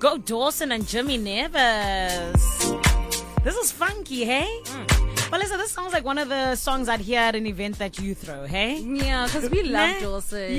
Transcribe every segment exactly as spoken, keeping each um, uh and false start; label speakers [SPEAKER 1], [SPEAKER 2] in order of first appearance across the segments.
[SPEAKER 1] go Dawson and Jimmy Nevis. This is funky, hey? Mm. But listen, this sounds like one of the songs I'd hear at an event that you throw, hey?
[SPEAKER 2] Yeah, because we love Dawson.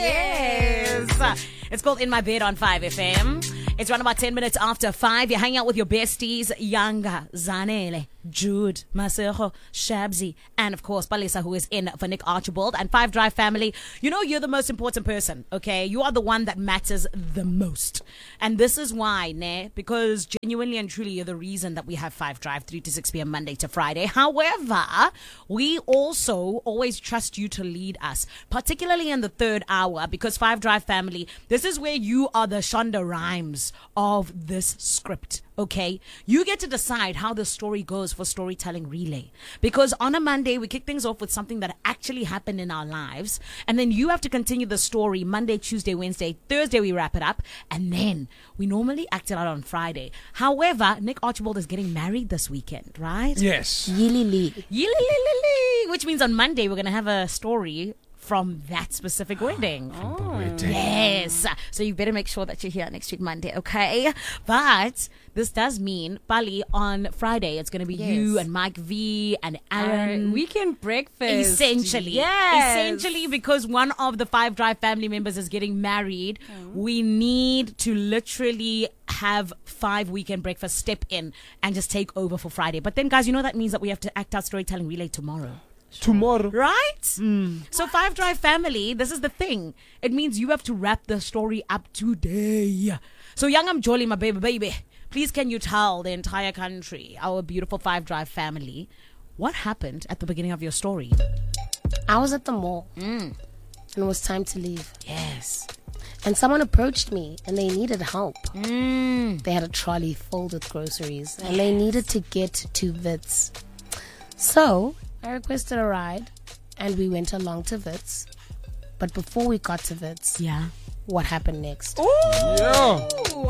[SPEAKER 1] Yes. yes. It's called In My Bed on five F M. It's around about ten minutes after five. You're hanging out with your besties, Yanga, Zanele, Jude, Masejo, Shabzi, and of course, Palesa, who is in for Nick Archibald. And Five Drive family, you know you're the most important person, okay? You are the one that matters the most. And this is why, ne? Because genuinely and truly, you're the reason that we have Five Drive, three to six p.m. Monday to Friday. However, we also always trust you to lead us, particularly in the third hour, because Five Drive family, this is where you are the Shonda Rhimes of this script, okay? You get to decide how the story goes for Storytelling Relay, because on a Monday we kick things off with something that actually happened in our lives, and then you have to continue the story Monday, Tuesday, Wednesday, Thursday we wrap it up, and then we normally act it out on Friday. However, Nick Archibald is getting married this weekend, right?
[SPEAKER 3] Yes.
[SPEAKER 2] Yilili.
[SPEAKER 1] Yilili, which means on Monday we're going to have a story from that specific wedding.
[SPEAKER 3] Oh. wedding.
[SPEAKER 1] Yes. So you better make sure that you're here next week, Monday, okay? But this does mean, Bali, on Friday, it's going to be
[SPEAKER 2] yes.
[SPEAKER 1] you and Mike V and Aaron.
[SPEAKER 2] Our weekend breakfast.
[SPEAKER 1] Essentially.
[SPEAKER 2] Yes.
[SPEAKER 1] Essentially, because one of the Five Drive family members is getting married, mm. we need to literally have Five Weekend Breakfast step in and just take over for Friday. But then, guys, you know that means that we have to act out Storytelling Relay tomorrow.
[SPEAKER 3] Tomorrow.
[SPEAKER 1] Right?
[SPEAKER 3] Mm.
[SPEAKER 1] So Five Drive family, this is the thing. It means you have to wrap the story up today. So Yangam Jolly, my baby, baby, please can you tell the entire country, our beautiful Five Drive family, what happened at the beginning of your story?
[SPEAKER 4] I was at the mall.
[SPEAKER 1] Mm.
[SPEAKER 4] And it was time to leave.
[SPEAKER 1] Yes.
[SPEAKER 4] And someone approached me and they needed help.
[SPEAKER 1] Mm.
[SPEAKER 4] They had a trolley filled with groceries and they needed to get to Wits. So I requested a ride and we went along to Wits. But before we got to Wits,
[SPEAKER 1] Yeah.
[SPEAKER 4] what happened next?
[SPEAKER 1] Ooh.
[SPEAKER 3] Yeah.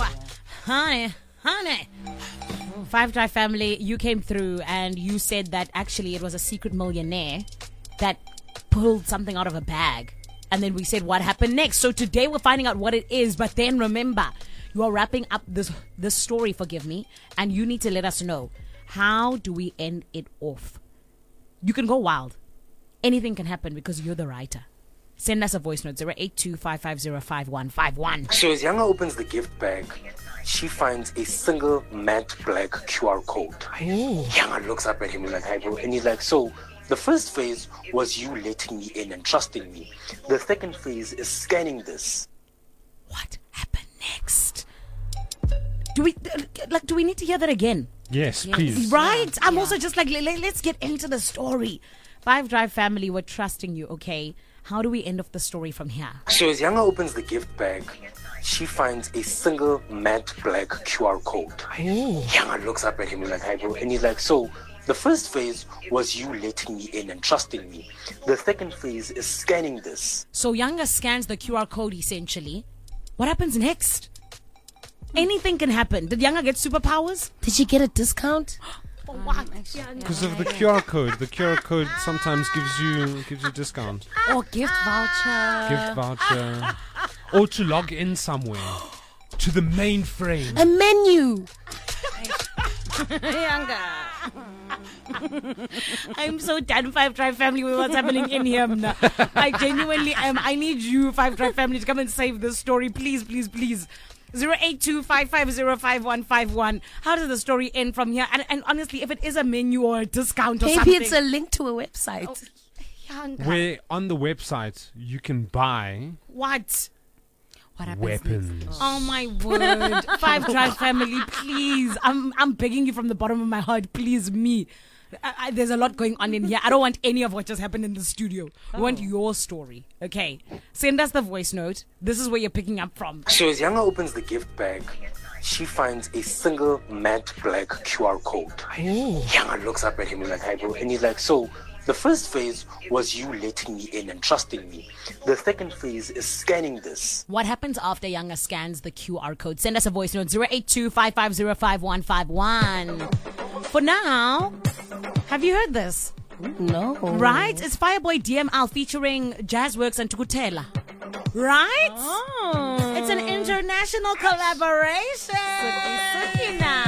[SPEAKER 1] Honey, honey. Five Drive family, you came through and you said that actually it was a secret millionaire that pulled something out of a bag. And then we said what happened next. So today we're finding out what it is. But then remember, you are wrapping up this this story, forgive me, and you need to let us know, how do we end it off? You can go wild. Anything can happen because you're the writer. Send us a voice note, zero eight two, five five zero, five one five one.
[SPEAKER 5] So as Yanga opens the gift bag, she finds a single matte black Q R code.
[SPEAKER 1] Ooh.
[SPEAKER 5] Yanga looks up at him like, hi bro, and he's like, so the first phase was you letting me in and trusting me. The second phase is scanning this.
[SPEAKER 1] What happened next? Do we like? Do we need to hear that again?
[SPEAKER 3] Yes, please.
[SPEAKER 1] Right? I'm
[SPEAKER 4] Yeah.
[SPEAKER 1] also just like, let, let's get into the story. Five Drive family, we're trusting you, okay? How do we end off the story from here?
[SPEAKER 5] So as Yanga opens the gift bag, she finds a single matte black Q R code.
[SPEAKER 1] Ooh.
[SPEAKER 5] Yanga looks up at him like, hi bro, and he's like, so the first phase was you letting me in and trusting me. The second phase is scanning this.
[SPEAKER 1] So Yanga scans the Q R code essentially. What happens next? Anything can happen. Did Yanga get superpowers?
[SPEAKER 4] Did you get a discount?
[SPEAKER 1] Or what?
[SPEAKER 3] Because of the Q R code. The Q R code sometimes gives you gives you discount.
[SPEAKER 1] Or gift voucher.
[SPEAKER 3] Gift voucher. Or to log in somewhere. To the mainframe.
[SPEAKER 4] A menu.
[SPEAKER 1] Yanga. I'm so done, Five Drive family, with what's happening in here. Mna. I genuinely am. I need you, Five Drive family, to come and save this story. Please, please, pleplease. zero eight two, five five zero, five one five one. How does the story end from here? And, and honestly, if it is a menu or a discount or
[SPEAKER 4] Maybe
[SPEAKER 1] something.
[SPEAKER 4] it's a link to a website.
[SPEAKER 1] Oh, Yanga.
[SPEAKER 3] Where on the website you can buy
[SPEAKER 1] What?
[SPEAKER 2] What happens
[SPEAKER 3] weapons.
[SPEAKER 2] next?
[SPEAKER 1] Oh my word. Five Drive family, please. I'm I'm begging you from the bottom of my heart, please, me. I, I, there's a lot going on in here. I don't want any of what just happened in the studio. We want your story. Okay. Send us the voice note. This is where you're picking up from.
[SPEAKER 5] So as Yanga opens the gift bag, she finds a single matte black Q R code.
[SPEAKER 1] Ooh.
[SPEAKER 5] Yanga looks up at him like, hi bro, and he's like, so the first phase was you letting me in and trusting me. The second phase is scanning this.
[SPEAKER 1] What happens after Yanga scans the Q R code? Send us a voice note, zero eight two, five five zero, five one five one. For now, have you heard this?
[SPEAKER 4] No.
[SPEAKER 1] Right? It's Fireboy D M L featuring Jazzworks and Tukutela. Right?
[SPEAKER 2] Oh.
[SPEAKER 1] It's an international collaboration. you now.